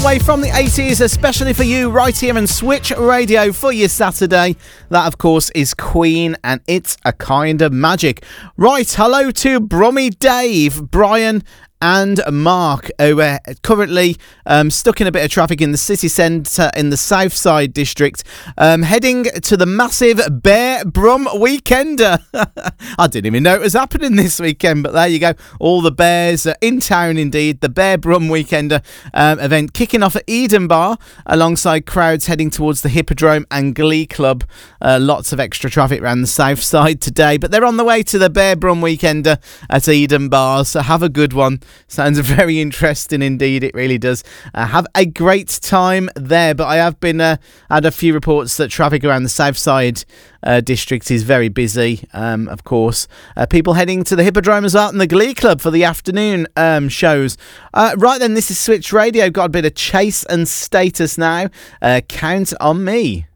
the way from the 80s, especially for you right here on Switch Radio for your Saturday. That, of course, is Queen, and It's a Kind of Magic. Right, hello to Brummy Dave, Brian and Mark, who are currently stuck in a bit of traffic in the city centre in the Southside district, heading to the massive Bear Brum Weekender. I didn't even know it was happening this weekend, but there you go. All the bears are in town indeed. The Bear Brum Weekender event kicking off at Eden Bar, alongside crowds heading towards the Hippodrome and Glee Club. Lots of extra traffic around the Southside today, but they're on the way to the Bear Brum Weekender at Eden Bar, so have a good one. Sounds very interesting indeed, it really does. Have a great time there, but I have been had a few reports that traffic around the Southside district is very busy, of course. People heading to the Hippodrome as well and the Glee Club for the afternoon shows. Right then, this is Switch Radio. Got a bit of Chase and Status now. Count on Me.